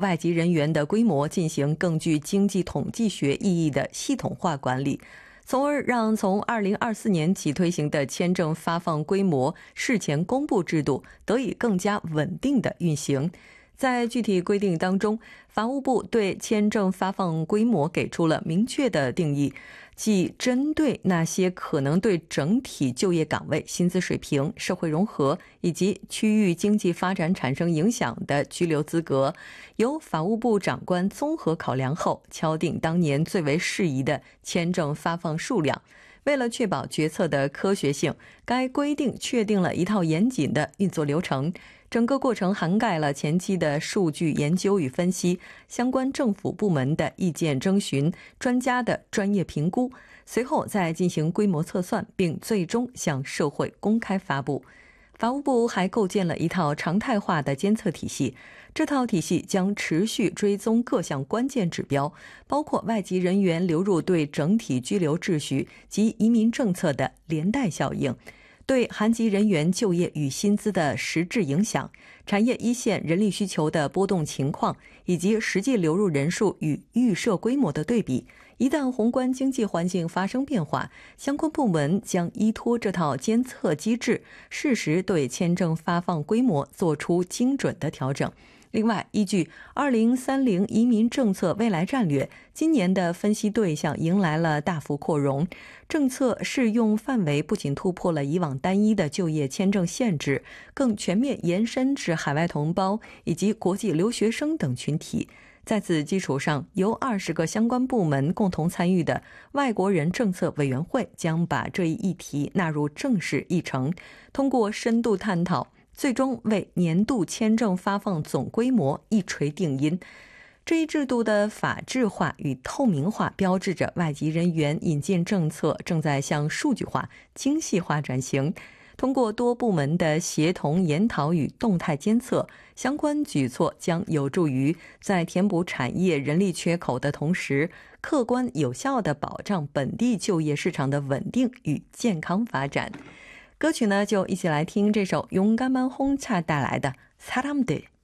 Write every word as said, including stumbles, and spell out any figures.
外籍人员的规模进行更具经济统计学意义的系统化管理，从而让从二零二四年起推行的签证发放规模事前公布制度得以更加稳定的运行。在具体规定当中，法务部对签证发放规模给出了明确的定义，即针对那些可能对整体就业岗位、薪资水平、社会融合以及区域经济发展产生影响的居留资格，由法务部长官综合考量后敲定当年最为适宜的签证发放数量。为了确保决策的科学性，该规定确定了一套严谨的运作流程，整个过程涵盖了前期的数据研究与分析、相关政府部门的意见征询、专家的专业评估，随后再进行规模测算，并最终向社会公开发布。法务部还构建了一套常态化的监测体系，这套体系将持续追踪各项关键指标，包括外籍人员流入对整体居留秩序及移民政策的连带效应，对韩籍人员就业与薪资的实质影响，产业一线人力需求的波动情况，以及实际流入人数与预设规模的对比。一旦宏观经济环境发生变化，相关部门将依托这套监测机制，适时对签证发放规模做出精准的调整。另外，依据二零三零移民政策未来战略，今年的分析对象迎来了大幅扩容，政策适用范围不仅突破了以往单一的就业签证限制，更全面延伸至海外同胞以及国际留学生等群体。在此基础上，由二十个相关部门共同参与的外国人政策委员会将把这一议题纳入正式议程，通过深度探讨，最终为年度签证发放总规模一锤定音。这一制度的法治化与透明化标志着外籍人员引进政策正在向数据化、精细化转型。通过多部门的协同研讨与动态监测，相关举措将有助于在填补产业人力缺口的同时，客观有效地保障本地就业市场的稳定与健康发展。歌曲呢，就一起来听这首용감한 홍차带来的사람들。